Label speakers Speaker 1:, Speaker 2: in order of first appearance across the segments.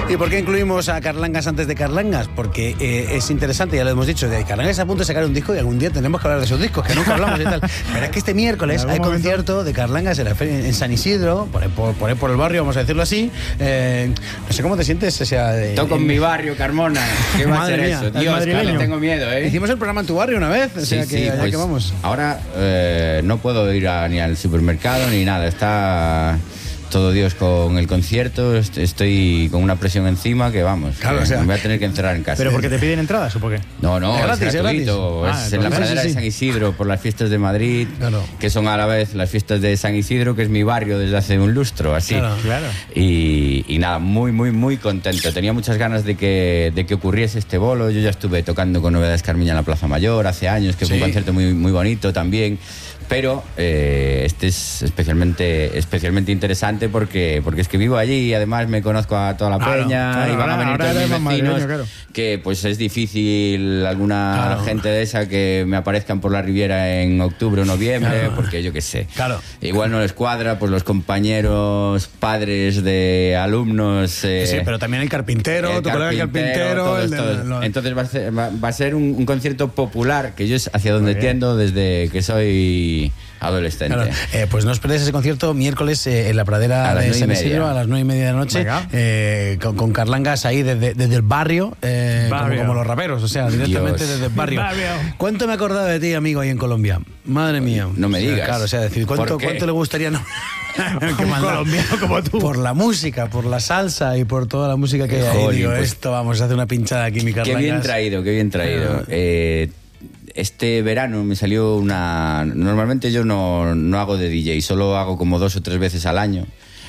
Speaker 1: ¿Y por qué incluimos a Carlangas antes de Carlangas? Porque es interesante, ya lo hemos dicho, de Carlangas está a punto de sacar un disco y algún día tendremos que hablar de esos discos, que nunca hablamos y tal. Pero es que este miércoles hay concierto de Carlangas en San Isidro, por ahí por el barrio, vamos a decirlo así. No sé cómo te sientes.
Speaker 2: Toco en mi barrio, Carmona. ¿Qué va a ser eso? Dios, claro, tengo miedo, ¿eh?
Speaker 1: Hicimos el programa en tu barrio una vez, o sea que allá
Speaker 2: pues,
Speaker 1: que vamos.
Speaker 2: Ahora no puedo ir ni al supermercado ni nada, está todo Dios con el concierto, estoy con una presión encima que vamos,
Speaker 1: claro,
Speaker 2: me voy a tener que encerrar en casa.
Speaker 3: ¿Pero porque te piden entradas o por qué?
Speaker 2: No,
Speaker 1: es gratis,
Speaker 2: es gratuito, es en la pradera de San Isidro por las fiestas de Madrid, claro, que son a la vez las fiestas de San Isidro, que es mi barrio desde hace un lustro, así.
Speaker 3: Claro.
Speaker 2: Y nada, muy contento. Tenía muchas ganas de que ocurriese este bolo. Yo ya estuve tocando con Novedades Carmiña en la Plaza Mayor hace años, que fue un concierto muy bonito también. Pero este es especialmente interesante porque es que vivo allí y además me conozco a toda la peña y van a venir todos mis vecinos, que pues es difícil alguna gente de esa que me aparezcan por la Riviera en octubre o noviembre, porque yo qué sé. Igual no les cuadra, pues los compañeros, padres de alumnos.
Speaker 1: Sí, pero también el carpintero, tu colega el carpintero.
Speaker 2: Entonces va a ser un concierto popular, que yo es hacia donde tiendo desde que soy adolescente.
Speaker 1: Claro. Pues no os perdéis ese concierto miércoles en la pradera de San Isidro a las 9:30 de la noche, con Carlangas ahí desde el barrio, como los raperos, o sea, directamente desde el barrio. ¿Cuánto me he acordado de ti, amigo, ahí en Colombia? Madre mía.
Speaker 2: No me digas.
Speaker 1: Claro, o sea, decir, ¿cuánto le gustaría
Speaker 3: un colombiano como tú?
Speaker 1: Por la música, por la salsa y por toda la música que hay ahí. Digo, pues, esto, vamos a hacer una pinchada aquí, mi Carlangas.
Speaker 2: Qué bien traído. Este verano me salió una... Normalmente yo no hago de DJ, solo hago como 2 o 3 veces al año,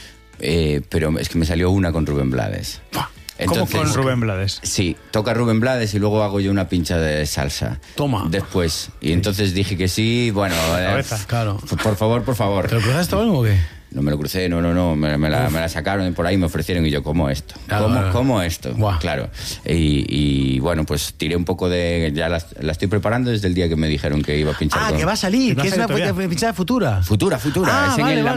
Speaker 2: pero es que me salió una con Rubén Blades.
Speaker 3: Entonces, ¿cómo con Rubén Blades?
Speaker 2: Sí, toca Rubén Blades y luego hago yo una pincha de salsa.
Speaker 1: Toma.
Speaker 2: Después. Y entonces dije que sí, bueno...
Speaker 1: claro.
Speaker 2: Por favor.
Speaker 1: ¿Te lo cruzaste o algo o qué?
Speaker 2: No me lo crucé, no. Me la sacaron por ahí, me ofrecieron y yo, ¿cómo esto? ¿Cómo esto?
Speaker 1: Wow.
Speaker 2: Claro. Y bueno, pues tiré un poco de... Ya la estoy preparando desde el día que me dijeron que iba a pinchar.
Speaker 1: Que va a salir, que es una pinchada futura.
Speaker 2: Futura. Es en la